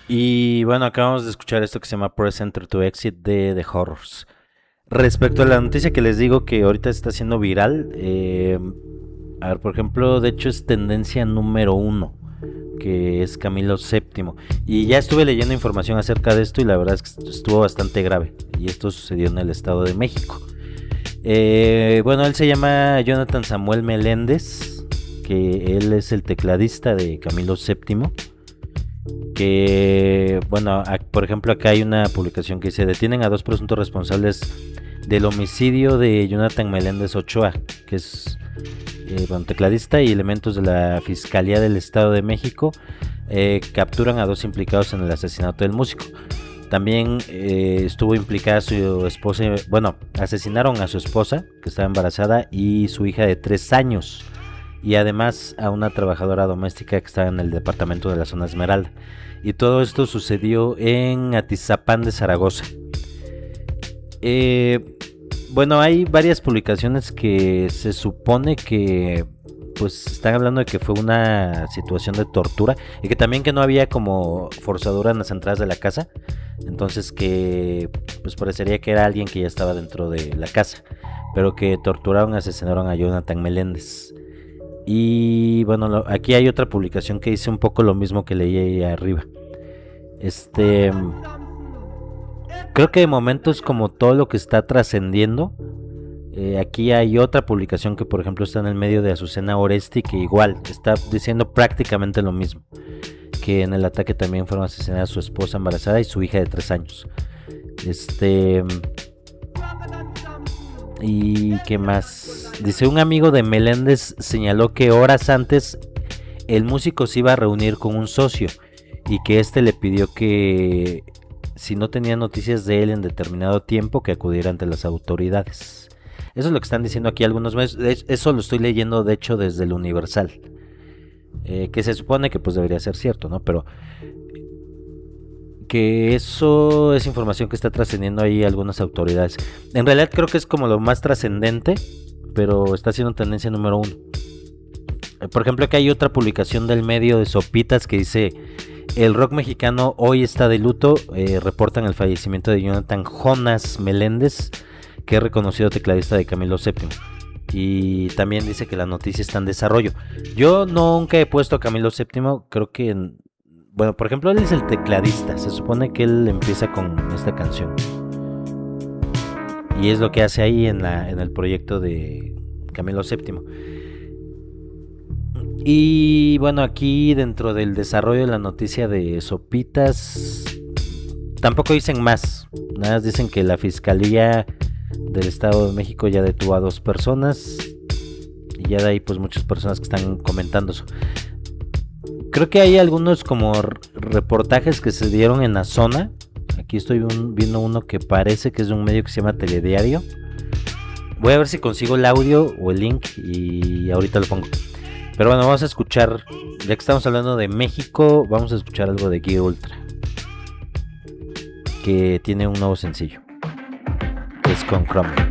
Y bueno, acabamos de escuchar esto que se llama Press Enter to Exit de The Horrors. Respecto a la noticia que les digo que ahorita está siendo viral, a ver, por ejemplo, de hecho es tendencia número 1, que es Camilo VII. Y ya estuve leyendo información acerca de esto y la verdad es que estuvo bastante grave. Y esto sucedió en el Estado de México. Bueno, él se llama Jonathan Samuel Meléndez, que él es el tecladista de Camilo VII. Que, bueno, por ejemplo, acá hay una publicación que dice: detienen a 2 presuntos responsables del homicidio de Jonathan Meléndez Ochoa, que es bueno, tecladista, y elementos de la Fiscalía del Estado de México capturan a 2 implicados en el asesinato del músico. También estuvo implicada su esposa, bueno, asesinaron a su esposa, que estaba embarazada, y su hija de 3 años, y además a una trabajadora doméstica que estaba en el departamento de la zona Esmeralda. Y todo esto sucedió en Atizapán de Zaragoza. Bueno, hay varias publicaciones que se supone que pues están hablando de que fue una situación de tortura y que también que no había como forzadura en las entradas de la casa, entonces que pues parecería que era alguien que ya estaba dentro de la casa, pero que torturaron y asesinaron a Jonathan Meléndez. Y bueno, aquí hay otra publicación que dice un poco lo mismo que leí ahí arriba. Creo que de momento es como todo lo que está trascendiendo. Aquí hay otra publicación que por ejemplo está en el medio de Azucena Oresti, que igual está diciendo prácticamente lo mismo, que en el ataque también fueron asesinadas su esposa embarazada y su hija de 3 años. ¿Y qué más? Dice: un amigo de Meléndez señaló que horas antes el músico se iba a reunir con un socio y que este le pidió que si no tenía noticias de él en determinado tiempo, que acudiera ante las autoridades. Eso es lo que están diciendo aquí algunos medios. Eso lo estoy leyendo de hecho desde el Universal, que se supone que pues debería ser cierto, ¿no? Pero que eso es información que está trascendiendo ahí algunas autoridades. En realidad creo que es como lo más trascendente, pero está siendo tendencia número 1. Por ejemplo, aquí hay otra publicación del medio de Sopitas que dice: el rock mexicano hoy está de luto. Reportan el fallecimiento de Jonathan Jonas Meléndez, que es reconocido tecladista de Camilo VII. Y también dice que la noticia está en desarrollo. Yo nunca he puesto a Camilo VII, creo que bueno, por ejemplo, él es el tecladista. Se supone que él empieza con esta canción y es lo que hace ahí en el proyecto de Camilo VII. Y bueno, aquí dentro del desarrollo de la noticia de Sopitas tampoco dicen más. Nada más dicen que la Fiscalía del Estado de México ya detuvo a 2 personas. Y ya de ahí pues muchas personas que están comentando eso. Creo que hay algunos como reportajes que se dieron en la zona. Aquí estoy viendo uno que parece que es de un medio que se llama Telediario. Voy a ver si consigo el audio o el link y ahorita lo pongo. Pero bueno, vamos a escuchar, ya que estamos hablando de México, vamos a escuchar algo de Gear Ultra, que tiene un nuevo sencillo, que es con Crumble.